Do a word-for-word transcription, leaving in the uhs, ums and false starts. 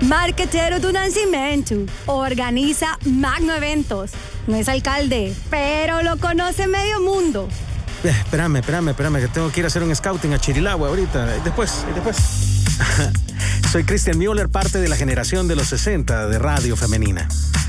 marquetero do Nascimento, organiza Magno Eventos. No es alcalde, pero lo conoce medio mundo. Eh, espérame, espérame, espérame, que tengo que ir a hacer un scouting a Chirilagua ahorita. Después, después. Soy Christian Müller, parte de la generación de los sesenta de Radio Femenina.